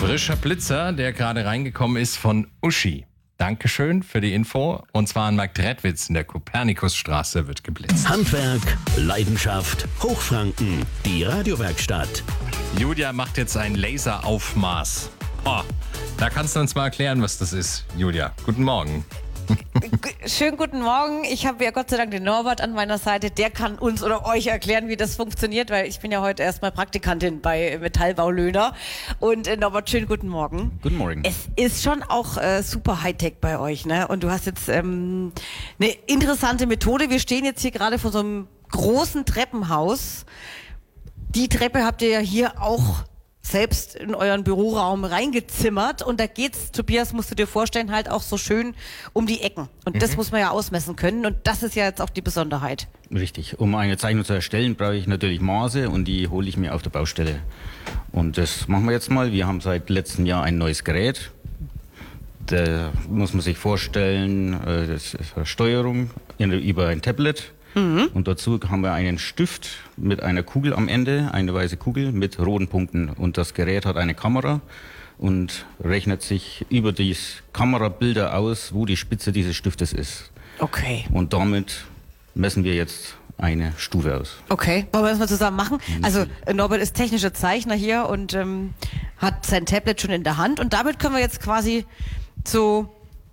Frischer Blitzer, der gerade reingekommen ist von Uschi. Dankeschön für die Info. Und zwar an Mark Dredwitz in der Kopernikusstraße wird geblitzt. Handwerk, Leidenschaft, Hochfranken, die Radiowerkstatt. Julia macht jetzt ein Laseraufmaß. Oh, da kannst du uns mal erklären, was das ist, Julia. Guten Morgen. Schönen guten Morgen. Ich habe ja Gott sei Dank den Norbert an meiner Seite. Der kann uns oder euch erklären, wie das funktioniert, weil ich bin ja heute erstmal Praktikantin bei Metallbau Löhner. Und Norbert, schönen guten Morgen. Guten Morgen. Es ist schon auch super Hightech bei euch, ne? Und du hast jetzt eine interessante Methode. Wir stehen jetzt hier gerade vor so einem großen Treppenhaus. Die Treppe habt ihr ja hier auch selbst in euren Büroraum reingezimmert und da geht's, Tobias, musst du dir vorstellen, halt auch so schön um die Ecken. Und das muss man ja ausmessen können und das ist ja jetzt auch die Besonderheit. Richtig. Um eine Zeichnung zu erstellen, brauche ich natürlich Maße und die hole ich mir auf der Baustelle. Und das machen wir jetzt mal. Wir haben seit letztem Jahr ein neues Gerät. Da muss man sich vorstellen, das ist eine Steuerung über ein Tablet. Und dazu haben wir einen Stift mit einer Kugel am Ende, eine weiße Kugel mit roten Punkten. Und das Gerät hat eine Kamera und rechnet sich über die Kamerabilder aus, wo die Spitze dieses Stiftes ist. Okay. Und damit messen wir jetzt eine Stufe aus. Okay, wollen wir das mal zusammen machen? Also Norbert ist technischer Zeichner hier und hat sein Tablet schon in der Hand und damit können wir jetzt quasi so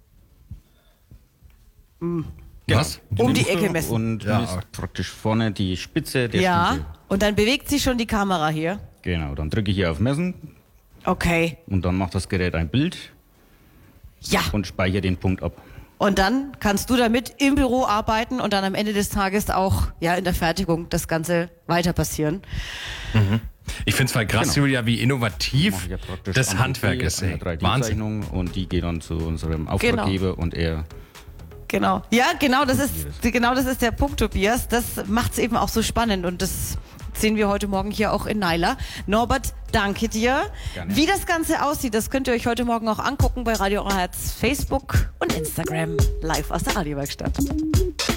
Was? um die Ecke messen. Und misst praktisch vorne die Spitze der Stufe. Und dann bewegt sich schon die Kamera hier. Genau, dann drücke ich hier auf Messen Okay, und dann macht das Gerät ein Bild ja. und speichere den Punkt ab. Und dann kannst du damit im Büro arbeiten und dann am Ende des Tages auch ja in der Fertigung das Ganze weiter passieren. Ich finde es mal krass, Genau. Julia, wie innovativ Mache ich ja praktisch das am Handwerk PC ist. eine Ey. 3D Wahnsinn. Zeichnung und die geht dann zu unserem Auftraggeber und er... Genau. Ja, genau das ist der Punkt, Tobias. Das macht es eben auch so spannend und das sehen wir heute Morgen hier auch in Naila. Norbert, danke dir. Gerne. Wie das Ganze aussieht, das könnt ihr euch heute Morgen auch angucken bei Radio Herz, Facebook und Instagram live aus der Radiowerkstatt.